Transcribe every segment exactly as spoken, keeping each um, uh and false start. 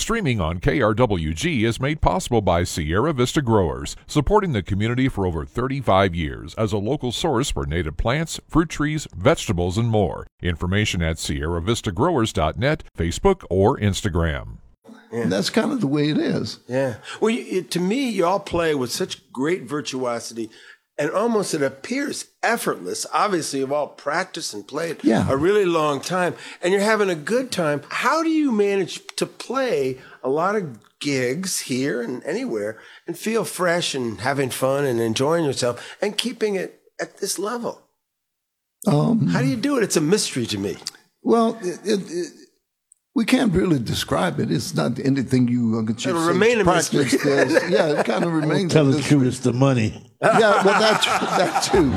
Streaming on K R W G is made possible by Sierra Vista Growers, supporting the community for over thirty-five years as a local source for native plants, fruit trees, vegetables, and more. Information at sierra vista growers dot net, Facebook, or Instagram. Yeah. And that's kind of the way it is. Yeah. Well, you, it, to me, you all play with such great virtuosity, and almost it appears effortless. Obviously, you've all practiced and played Yeah. a really long time, and you're having a good time. How do you manage to play a lot of gigs here and anywhere and feel fresh and having fun and enjoying yourself and keeping it at this level? Um, How do you do it? It's a mystery to me. Well, it, it, it, we can't really describe it. It's not anything you can It'll remain a mystery. There's- yeah, it kind of remains Tell a the mystery. truth, it's the money. Yeah, well, that, that too.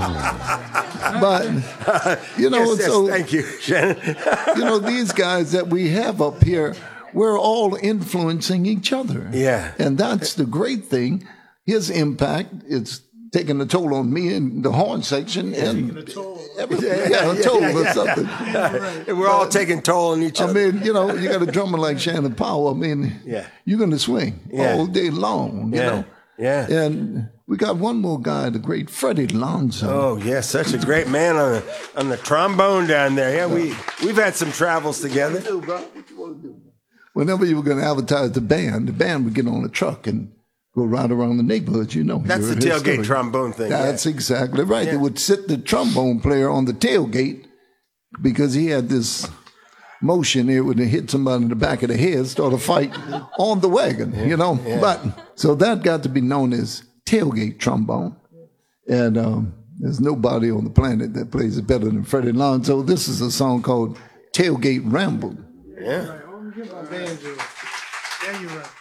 But, you know, Yes, yes, so, thank you, Shannon. you know, these guys that we have up here, we're all influencing each other. Yeah. And that's the great thing. His impact is taking a toll on me in the horn section. And everything. Yeah, a toll or something. And we're all taking toll on each I other. mean, you know, you got a drummer like Shannon Powell. I mean, Yeah. you're going to swing Yeah. all day long, you Yeah. know. Yeah. And we got one more guy, the great Freddie Lonzo. Oh yes, such a great man on the on the trombone down there. Yeah, we we've had some travels together. Whenever you were going to advertise the band, the band would get on a truck and go right around the neighborhood, you know. That's You the heard his tailgate story. trombone thing. That's yeah. exactly right. Yeah. They would sit the trombone player on the tailgate because he had this motion here when they hit somebody in the back of the head, start a fight on the wagon, you know. Yeah. But so that got to be known as tailgate trombone. And um, there's nobody on the planet that plays it better than Freddie Lonzo. This is a song called Tailgate Ramble. Yeah. Give my banjo. There you are.